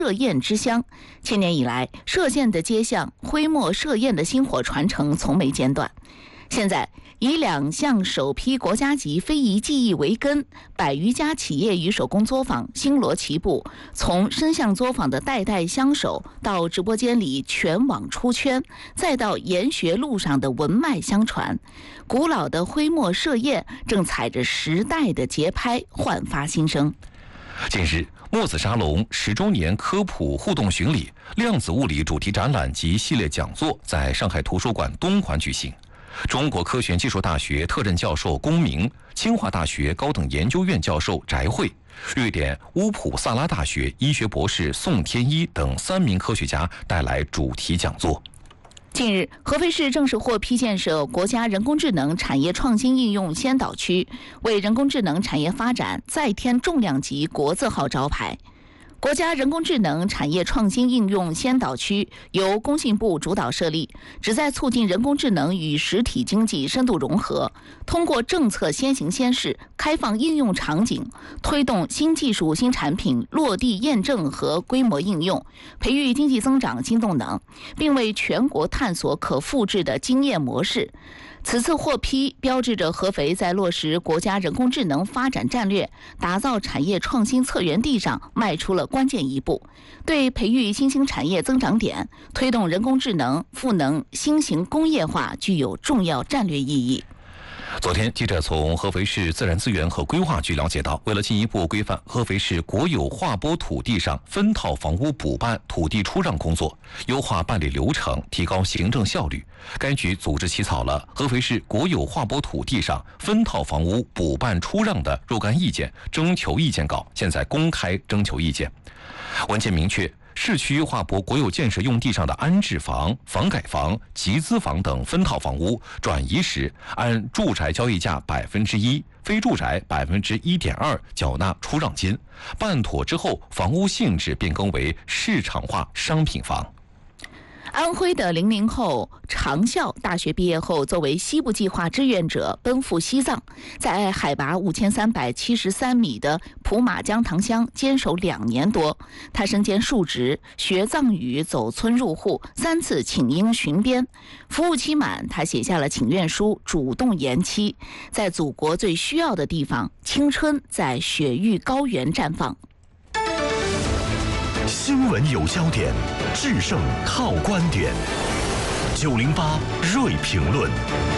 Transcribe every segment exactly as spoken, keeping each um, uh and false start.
歙砚之乡。千年以来，歙县的街巷徽墨歙砚的薪火传承从没间断。现在，以两项首批国家级非遗技艺为根，百余家企业与手工作坊星罗棋布，从声像作坊的代代相守，到直播间里全网出圈，再到研学路上的文脉相传，古老的徽墨歙砚正踩着时代的节拍焕发新生。 近日，墨子沙龙十周年科普互动巡礼、量子物理主题展览及系列讲座在上海图书馆东环举行。中国科学技术大学特任教授龚明、清华大学高等研究院教授翟慧、瑞典乌普萨拉大学医学博士宋天一等三名科学家带来主题讲座。 近日，合肥市正式获批建设国家人工智能产业创新应用先导区，为人工智能产业发展再添重量级国字号招牌。国家人工智能产业创新应用先导区由工信部主导设立，旨在促进人工智能与实体经济深度融合，通过政策先行先试、开放应用场景，推动新技术新产品落地验证和规模应用，培育经济增长新动能，并为全国探索可复制的经验模式。此次获批标志着合肥在落实国家人工智能发展战略、打造产业创新策源地上迈出了关键一步，对培育新兴产业增长点、推动人工智能赋能新型工业化具有重要战略意义。 昨天，记者从合肥市自然资源和规划局了解到，为了进一步规范合肥市国有划拨土地上分套房屋补办土地出让工作，优化办理流程，提高行政效率，该局组织起草了合肥市国有划拨土地上分套房屋补办出让的若干意见征求意见稿，现在公开征求意见。文件明确，市区划拨国有建设用地上的安置房、房改房、集资房等分套房屋转移时，按住宅交易价百分之一，非住宅百分之一点二缴纳出让金。办妥之后，房屋性质变更为市场化商品房。 安徽的零零后常笑大学毕业后，作为西部计划志愿者奔赴西藏，在海拔五千三百七十三米的普马江塘乡坚守两年多。他身兼数职，学藏语、走村入户，三次请缨巡边。服务期满，他写下了请愿书，主动延期。在祖国最需要的地方，青春在雪域高原绽放。 新闻有焦点，制胜靠观点。九零八锐评论。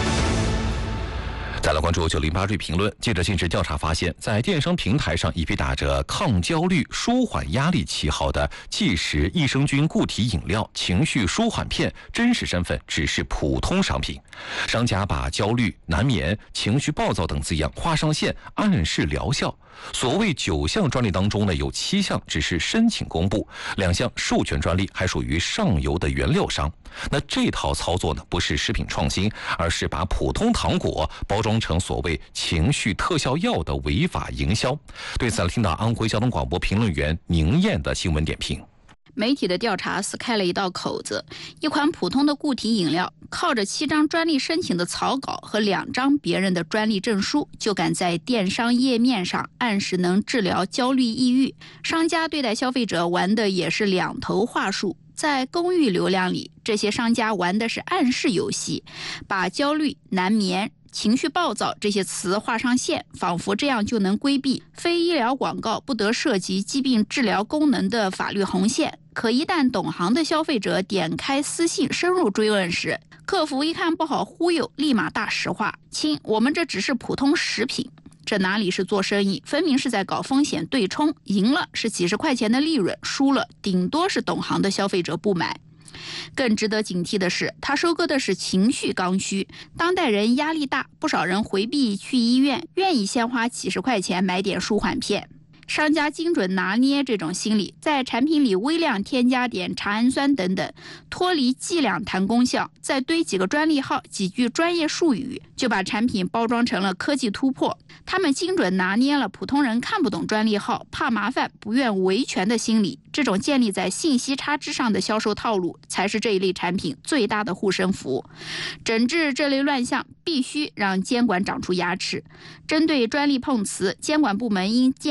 再来关注九零八锐评论。记者近日调查发现，在电商平台上，一批打着抗焦虑、舒缓压力旗号的即食益生菌固体饮料、情绪舒缓片，真实身份只是普通商品。商家把焦虑、难眠、情绪暴躁等字样画上线，暗示疗效。所谓九项专利当中呢，有七项只是申请公布，两项授权专利还属于上游的原料商。那这套操作呢，不是食品创新，而是把普通糖果包装成所谓情绪特效药的违法营销。对此，听到安徽交通广播评论员宁燕的新闻点评。 媒体的调查撕开了一道口子，一款普通的固体饮料，靠着七张专利申请的草稿和两张别人的专利证书，就敢在电商页面上暗示能治疗焦虑抑郁。商家对待消费者玩的也是两头话术。在公域流量里，这些商家玩的是暗示游戏，把焦虑、难眠、情绪暴躁这些词画上线，仿佛这样就能规避非医疗广告不得涉及疾病治疗功能的法律红线。可一旦懂行的消费者点开私信深入追问时，客服一看不好忽悠，立马大实话：亲，我们这只是普通食品。这哪里是做生意，分明是在搞风险对冲，赢了是几十块钱的利润，输了顶多是懂行的消费者不买。更值得警惕的是，他收割的是情绪刚需。当代人压力大，不少人回避去医院，愿意先花几十块钱买点舒缓片。商家精准拿捏这种心理，在产品里微量添加点茶氨酸等等，脱离剂量谈功效，再堆几个专利号、几句专业术语，就把产品包装成了科技突破。他们精准拿捏了普通人看不懂专利号、怕麻烦、不愿维权的心理。这种建立在信息差之上的销售套路，才是这一类产品最大的护身符。整治这类乱象，必须让监管长出牙齿。针对专利碰瓷，监管部门应建立长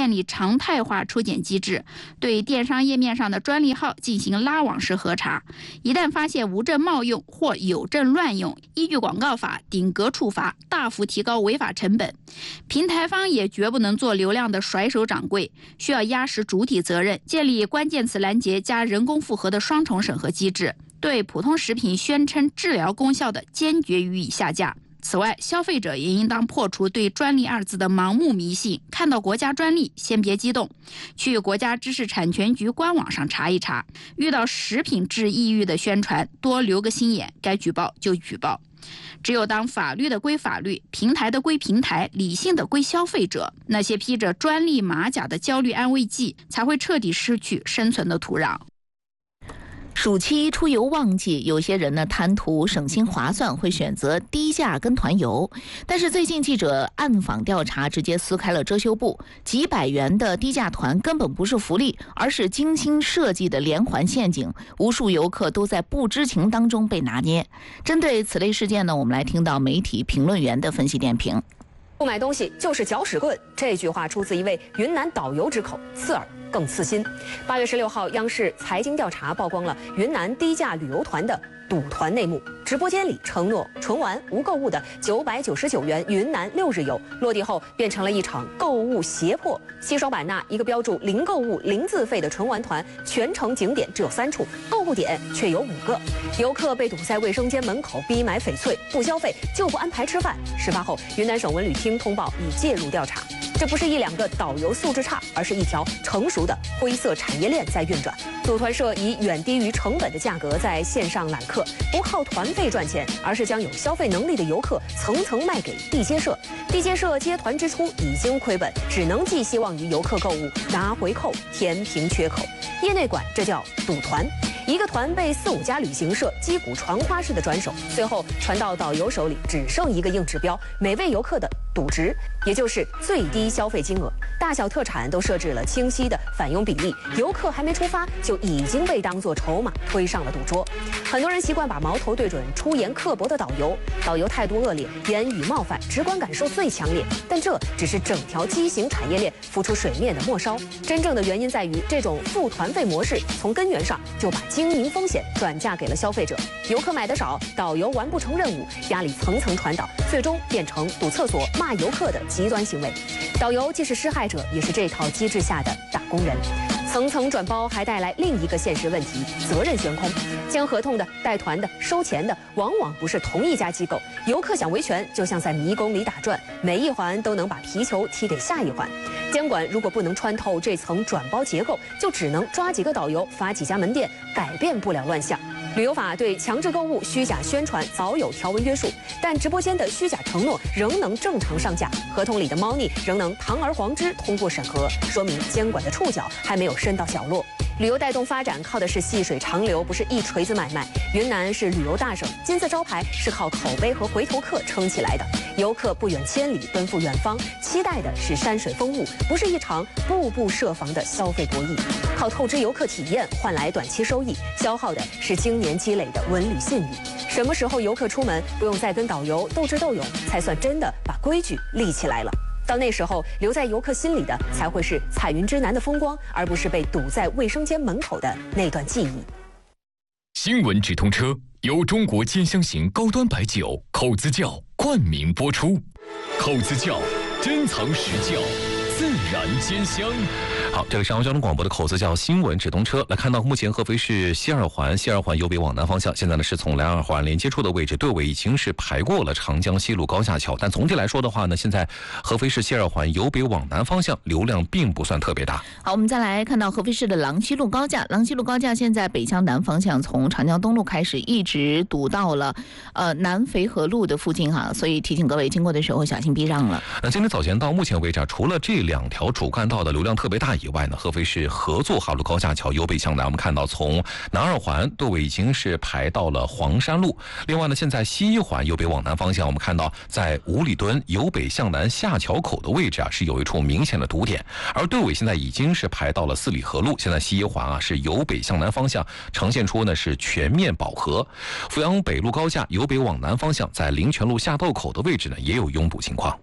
常态化抽检机制，对电商页面上的专利号进行拉网式核查，一旦发现无证冒用或有证乱用，依据广告法顶格处罚，大幅提高违法成本。平台方也绝不能做流量的甩手掌柜，需要压实主体责任，建立关键词拦截加人工复核的双重审核机制，对普通食品宣称治疗功效的坚决予以下架。此外，消费者也应当破除对专利二字的盲目迷信，看到国家专利先别激动，去国家知识产权局官网上查一查，遇到食品治抑郁的宣传，多留个心眼，该举报就举报。只有当法律的归法律，平台的归平台，理性的归消费者，那些披着专利马甲的焦虑安慰剂才会彻底失去生存的土壤。 暑期出游旺季，有些人呢贪图省心划算，会选择低价跟团游。但是最近记者暗访调查，直接撕开了遮羞布，几百元的低价团根本不是福利，而是精心设计的连环陷阱。无数游客都在不知情当中被拿捏。针对此类事件呢，我们来听到媒体评论员的分析点评。 不买东西就是搅屎棍，这句话出自一位云南导游之口，刺耳更刺心。八月十六号，央视财经调查曝光了云南低价旅游团的赌团内幕。直播间里承诺纯玩无购物的九百九十九元云南六日游，落地后变成了一场购物胁迫。西双版纳一个标注零购物、零自费的纯玩团，全程景点只有三处，购物点却有五个。游客被堵在卫生间门口，逼买翡翠，不消费就不安排吃饭。事发后，云南省文旅厅通报已介入调查。这不是一两个导游素质差，而是一条成熟的灰色产业链在运转。组团社以远低于成本的价格在线上揽客，不靠团费赚钱，而是将有消费能力的游客层层卖给地接社。地接社接团之初已经亏本，只能寄希望于游客购物拿回扣，填平缺口。业内管这叫赌团。一个团被四五家旅行社击鼓传花式的转手，最后传到导游手里，只剩一个硬指标：每位游客的赌值，也就是最低消费金额。大小特产都设置了清晰的返佣比例，游客还没出发就已经被当作筹码推上了赌桌。很多人习惯把矛头对准出言刻薄的导游，导游态度恶劣，言语冒犯，直观感受最强烈。但这只是整条畸形产业链浮出水面的末梢，真正的原因在于这种付团费模式从根源上就把经营风险转嫁给了消费者。游客买得少，导游完不成任务，压力层层传导，最终变成堵厕所、骂游客的极端行为。导游既是施害者，也是这套机制下的打工人。层层转包还带来另一个现实问题：责任悬空。签合同的、带团的、收钱的，往往不是同一家机构。游客想维权，就像在迷宫里打转，每一环都能把皮球踢给下一环。监管如果不能穿透这层转包结构，就只能抓几个导游，罚几家门店，改变不了乱象。旅游法对强制购物、虚假宣传早有条文约束，但直播间的虚假承诺仍能正常上架，合同里的猫腻仍能堂而皇之通过审核，说明监管的触角还没有伸到角落。旅游带动发展靠的是细水长流，不是一锤子买卖。云南是旅游大省，金字招牌是靠口碑和回头客撑起来的。游客不远千里奔赴远方，期待的是山水风物，不是一场步步设防的消费博弈。靠透支游客体验换来短期收益，消耗的是经年积累的文旅信誉。什么时候游客出门不用再跟导游斗智斗勇，才算真的把规矩立起来了？到那时候，留在游客心里的才会是彩云之南的风光，而不是被堵在卫生间门口的那段记忆。 新闻直通车由中国尖香型高端白酒口子窖冠名播出，口子窖珍藏实窖，自然尖香。 好，这里是上海交通广播的口子窖新闻直通车。来看到目前合肥市西二环，西二环由北往南方向，现在呢是从南二环连接处的位置，队尾已经是排过了长江西路高架桥。但总体来说的话呢，现在合肥市西二环由北往南方向流量并不算特别大。 好，我们再来看到合肥市的郎西路高架，郎西路高架现在北向南方向从长江东路开始一直堵到了呃南肥河路的附近哈，所以提醒各位经过的时候小心避让了。 那今天早前到目前为止，除了这两条主干道的流量特别大以外呢，合肥市合作哈路高架桥由北向南，我们看到从南二环队尾已经是排到了黄山路。另外呢，现在西一环由北往南方向，我们看到在五里墩由北向南下桥口的位置啊，是有一处明显的堵点，而队尾现在已经是排到了四里河路。现在西一环啊是由北向南方向呈现出呢是全面饱和。阜阳北路高架由北往南方向在灵泉路下道口的位置呢也有拥堵情况。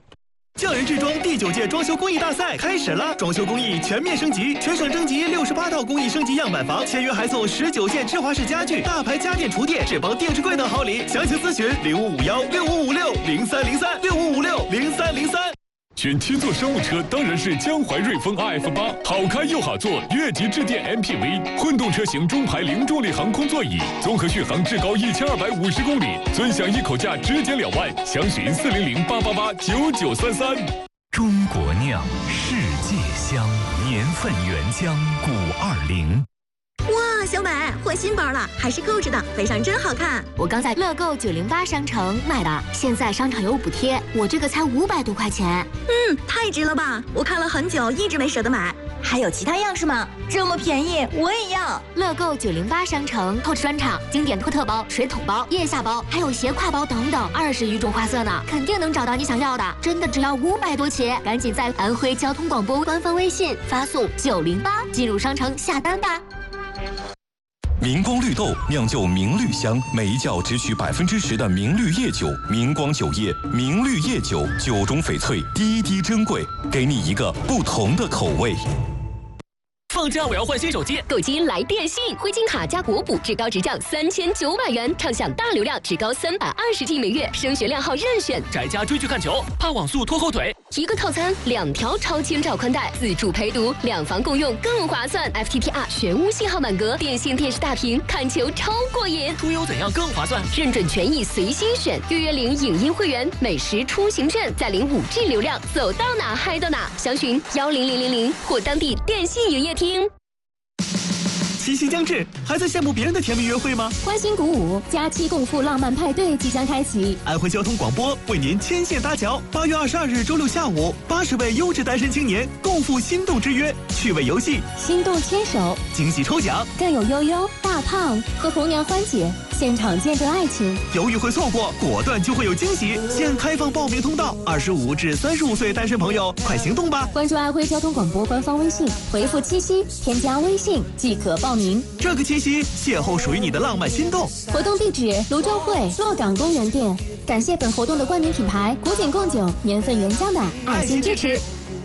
匠人制装第九届装修工艺大赛开始了，装修工艺全面升级，全省征集六十八套工艺升级样板房，签约还送十九件芝华士家具、大牌家电厨电、智邦电视柜等好礼。详情咨询零五五幺六五五六零三零三六五五六零三零三。 选七座商务车当然是江淮瑞风 R F 八，好开又好坐，越级致电 M P V， 混动车型中排零重力航空座椅，综合续航至高一千二百五十公里，尊享一口价直减两万，详询四零零八八八九九三三。 中国酿，世界香，年份原浆五二零。 哇，小美换新包了，还是购置的，背上真好看。 我刚在乐购九零八商城买的，现在商场有补贴，我这个才五百多块钱。 嗯，太值了吧！我看了很久，一直没舍得买。还有其他样式吗？这么便宜，我也要。 乐购九零八商城购置专场，经典托特包、水桶包、腋下包，还有斜挎包等等，二十余种花色呢，肯定能找到你想要的。真的只要五百多起，赶紧在安徽交通广播官方微信发送九零八进入商城下单吧。 明光绿豆酿就明绿香，每一窖只取百分之十的明绿叶酒，明光酒业明绿叶酒，酒中翡翠，滴滴珍贵，给你一个不同的口味。 放假我要换新手机， 购机来电信，灰金卡加国补至高直降三千九百元，畅享大流量至高三百二十 G 每月，升学靓号任选。 宅家追剧看球，怕网速拖后腿。 一个套餐，两条超千兆宽带，自助陪读，两房共用更划算。F T T R 全屋信号满格，电信电视大屏，看球超过瘾。 出游怎样更划算？ 认准权益随心选，月月领影音会员，美食出行券，再领五 G 流量，走到哪嗨到哪。详询幺零零零零或当地电信营业厅。 七夕将至，还在羡慕别人的甜蜜约会吗？ 欢欣鼓舞，假期共赴浪漫派对即将开启。 安徽交通广播为您牵线搭桥，八月二十二日周六下午，八十位优质单身青年共赴心动之约，趣味游戏， 心动牵手， 惊喜抽奖， 更有悠悠、大胖和红娘欢姐现场见证爱情。 犹豫会错过，果断就会有惊喜。现开放报名通道，二十五至三十五岁单身朋友快行动吧！ 关注安徽交通广播官方微信，回复七夕，添加微信即可报名。 这个七夕，邂逅属于你的浪漫心动。 活动地址：泸州会洛港公园店。感谢本活动的冠名品牌古井贡酒，年份原浆的爱心支持。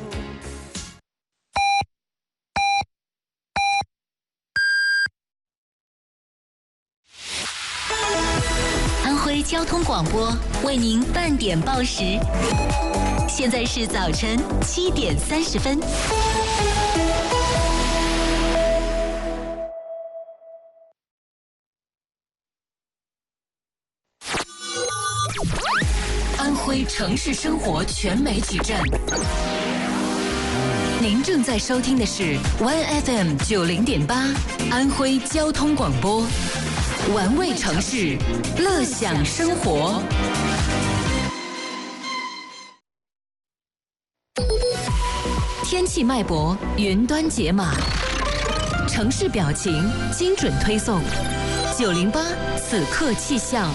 安徽交通广播为您半点报时，现在是早晨七点三十分。安徽城市生活全媒体站，您正在收听的是 One F M 九零点八，安徽交通广播，玩味城市，乐享生活。天气脉搏，云端解码，城市表情，精准推送。九零八此刻气象。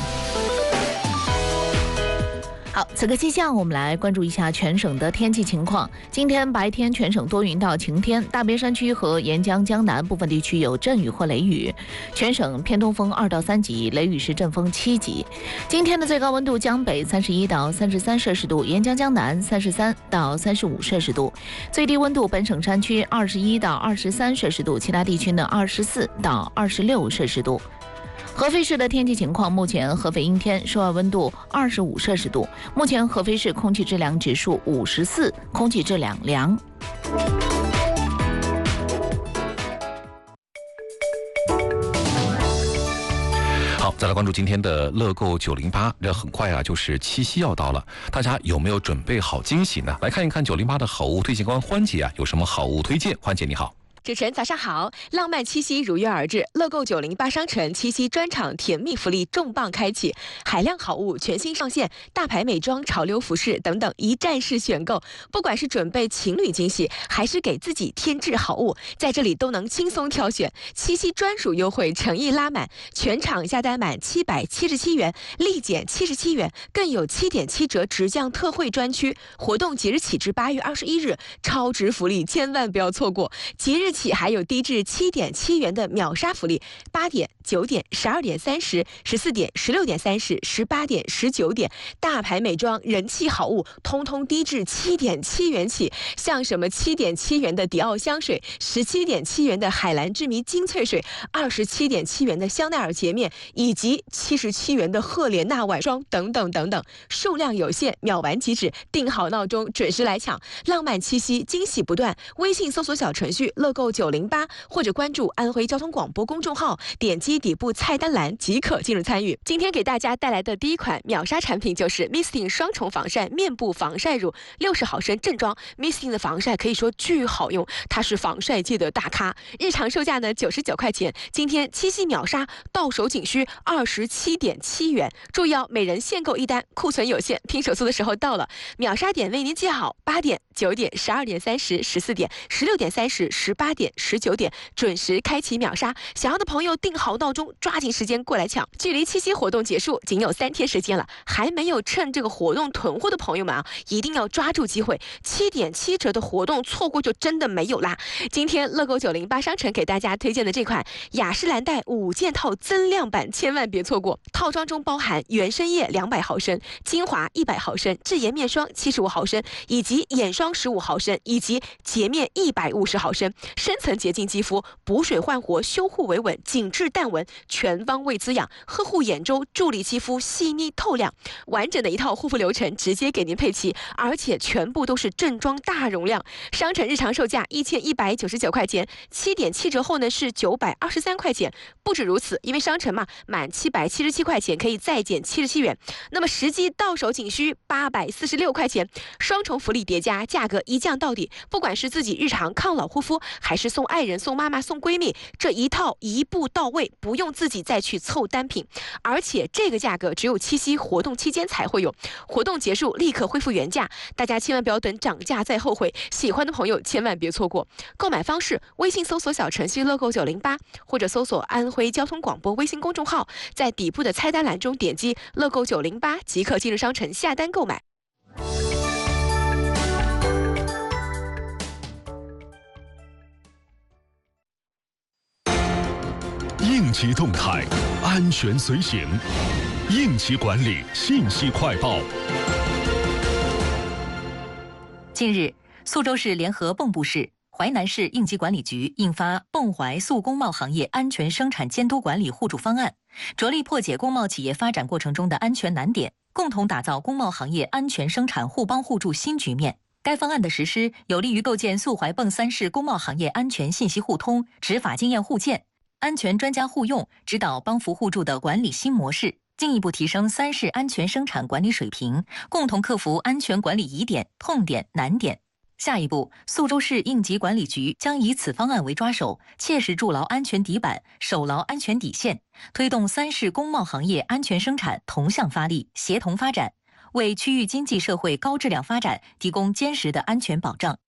好，此刻气象，我们来关注一下全省的天气情况。今天白天全省多云到晴天，大别山区和沿江江南部分地区有阵雨或雷雨，全省偏东风二到三级，雷雨时阵风七级。今天的最高温度，江北三十一到三十三摄氏度，沿江江南三十三到三十五摄氏度，最低温度本省山区二十一到二十三摄氏度，其他地区呢二十四到二十六摄氏度。合肥市的天气情况，目前合肥阴天，室外温度二十五摄氏度。目前合肥市空气质量指数五十四，空气质量良。 好，再来关注今天的乐购九零八，这很快啊，就是七夕要到了，大家有没有准备好惊喜呢？来看一看九零八的好物推荐官欢姐啊，有什么好物推荐？欢姐你好。 主持人早上好，浪漫七夕如约而至，乐购九零八商城七夕专场甜蜜福利重磅开启，海量好物全新上线，大牌美妆、潮流服饰等等一站式选购，不管是准备情侣惊喜，还是给自己添置好物，在这里都能轻松挑选。七夕专属优惠诚意拉满，全场下单满七百七十七元，立减七十七元，更有七点七折直降特惠专区。活动即日起至八月二十一日，超值福利千万不要错过，节日日起还有低至七点七元的秒杀福利，八点、九点、十二点三十、十四点、十六点三十、十八点、十九点，大牌美妆、人气好物，通通低至七点七元起。像什么七点七元的迪奥香水，十七点七元的海蓝之谜精粹水，二十七点七元的香奈儿洁面，以及七十七元的赫莲娜晚霜等等等等，数量有限，秒完即止。定好闹钟，准时来抢，浪漫七夕，惊喜不断。微信搜索小程序乐购九零八，或者关注安徽交通广播公众号，点击底部菜单栏即可进入参与。今天给大家带来的第一款秒杀产品就是 Misting 双重防晒面部防晒乳，六十毫升正装。Misting 的防晒可以说巨好用，它是防晒界的大咖。日常售价呢九十九块钱，今天七夕秒杀，到手仅需二十七点七元。注意哦，每人限购一单，库存有限，拼手速的时候到了。秒杀点为您记好：八点、九点、十二点三十、十四点、十六点三十、十八点、十九点，准时开启秒杀。想要的朋友定好闹钟，抓紧时间过来抢。距离七夕活动结束仅有三天时间了，还没有趁这个活动囤货的朋友们啊，一定要抓住机会，七点七折的活动错过就真的没有啦。今天乐购九零八商城给大家推荐的这款雅诗兰黛五件套增量版，千万别错过。套装中包含原生液两百毫升、精华一百毫升、智颜面霜七十五毫升，以及眼霜十五毫升，以及洁面一百五十毫升，深层洁净肌肤，补水焕活，修护维稳，紧致淡纹，全方位滋养，呵护眼周，助力肌肤细腻透亮。完整的一套护肤流程直接给您配齐，而且全部都是正装大容量。商城日常售价一千一百九十九块钱，七点七折后呢是九百二十三块钱。不止如此，因为商城嘛，满七百七十七块钱可以再减七十七元，那么实际到手仅需八百四十六块钱，双重福利叠加，价格一降到底。不管是自己日常抗老护肤，还是送爱人、送妈妈、送闺蜜，这一套一步到位，不用自己再去凑单品。而且这个价格只有七夕活动期间才会有，活动结束立刻恢复原价，大家千万不要等涨价再后悔。喜欢的朋友千万别错过。购买方式：微信搜索小程序乐购九零八，或者搜索安徽交通广播微信公众号，在底部的菜单栏中点击乐购九零八即可进入商城下单购买。 应急动态，安全随行，应急管理信息快报。 近日，苏州市联合蚌埠市、淮南市应急管理局印发蚌淮速工贸行业安全生产监督管理互助方案，着力破解工贸企业发展过程中的安全难点，共同打造工贸行业安全生产互帮互助新局面。该方案的实施，有利于构建苏淮蚌三市工贸行业安全信息互通、执法经验互鉴、安全专家互用、指导帮扶互助的管理新模式，进一步提升三市安全生产管理水平，共同克服安全管理疑点、痛点、难点。下一步，苏州市应急管理局将以此方案为抓手，切实筑牢安全底板，守牢安全底线，推动三市工贸行业安全生产同向发力、协同发展，为区域经济社会高质量发展提供坚实的安全保障。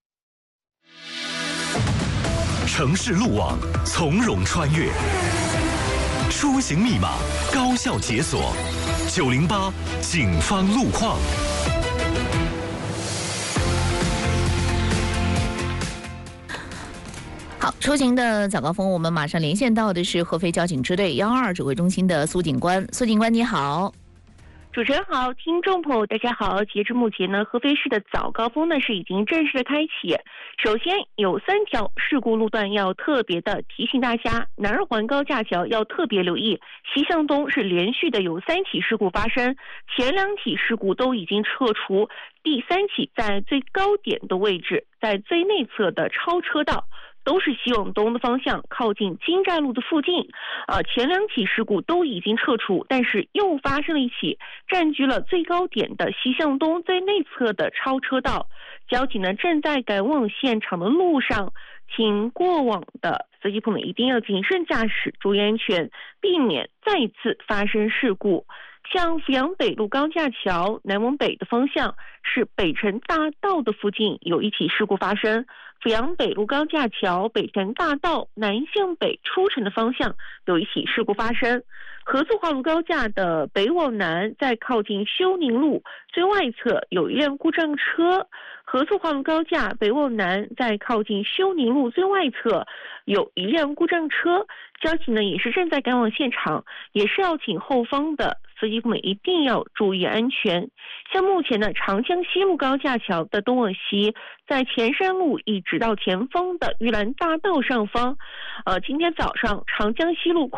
城市路网从容穿越，出行密码高效解锁。九零八警方路况。 好，出行的早高峰，我们马上连线到的是合肥交警支队幺二指挥中心的苏警官。苏警官你好。 主持人好，听众朋友大家好。截至目前呢，合肥市的早高峰呢是已经正式的开启。首先有三条事故路段要特别的提醒大家，南二环高架桥要特别留意，西向东是连续的有三起事故发生，前两起事故都已经撤除，第三起在最高点的位置，在最内侧的超车道。都是西往东的方向，靠近金寨路的附近。呃，前两起事故都已经撤除，但是又发生了一起占据了最高点的西向东最内侧的超车道。交警呢正在赶往现场的路上，请过往的司机朋友一定要谨慎驾驶，注意安全，避免再次发生事故。 向阜阳北路高架桥南往北的方向是北辰大道的附近有一起事故发生。阜阳北路高架桥北辰大道南向北出城的方向有一起事故发生。合作化路高架的北往南，在靠近休宁路最外侧有一辆故障车。合作化路高架北往南，在靠近休宁路最外侧有一辆故障车。交警呢也是正在赶往现场，也是要请后方的司机们一定要注意安全。像目前呢，长江西路高架桥的东往西，在前山路一直到前方的玉兰大道上方，呃，今天早上长江西路